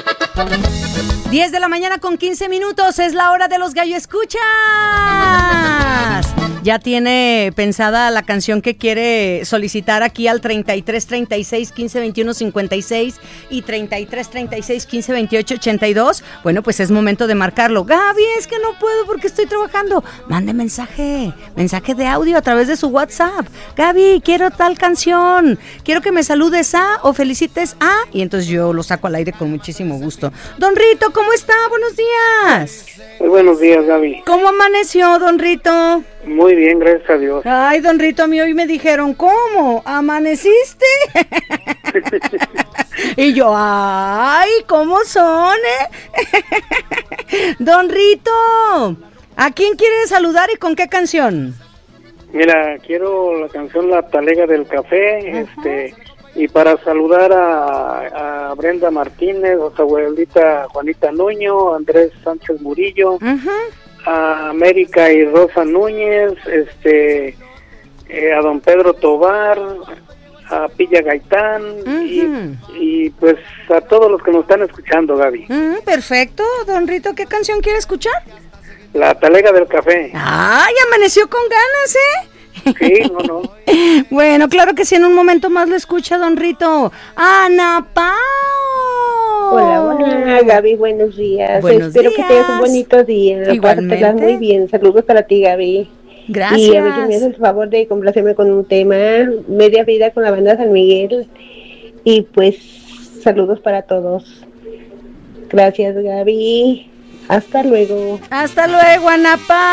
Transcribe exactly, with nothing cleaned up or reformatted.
diez de la mañana con quince minutos, es la hora de los gallo escuchas. Ya tiene pensada la canción que quiere solicitar aquí al treinta y tres, treinta y seis, quince, veintiuno, cincuenta y seis y treinta y tres, treinta y seis, quince, veintiocho, ochenta y dos. Bueno, pues es momento de marcarlo. Gaby, es que no puedo porque estoy trabajando. Mande mensaje, mensaje de audio a través de su WhatsApp. Gaby, quiero tal canción. Quiero que me saludes a o felicites a. Y entonces yo lo saco al aire con muchísimo gusto. Don Rito, ¿cómo está? Buenos días. Muy buenos días, Gaby. ¿Cómo amaneció, Don Rito? Muy bien, gracias a Dios. Ay, Don Rito, a mí hoy me dijeron, ¿cómo? ¿Amaneciste? Y yo, ay, ¿cómo son, eh? Don Rito, ¿a quién quiere saludar y con qué canción? Mira, quiero la canción La Talega del Café, uh-huh. este, y para saludar a, a Brenda Martínez, a su abuelita Juanita Nuño, Andrés Sánchez Murillo, uh-huh. a América y Rosa Núñez, este, eh, a don Pedro Tobar, a Pilla Gaitán, uh-huh. y, y pues a todos los que nos están escuchando, Gaby. Uh-huh, perfecto, Don Rito, ¿qué canción quiere escuchar? La Talega del Café. ¡Ay, amaneció con ganas, eh! Sí, no, no. Bueno, claro que sí, en un momento más lo escucha, Don Rito. ¡Ana Pao! Hola, hola, Gaby, buenos días. Buenos Espero días. que tengas un bonito día. Igualmente. Pásatela muy bien. Saludos para ti, Gaby. Gracias. Y a ver si me haces el favor de complacerme con un tema, Media Vida con la banda San Miguel. Y pues, saludos para todos. Gracias, Gaby. Hasta luego. Hasta luego, Ana Pao.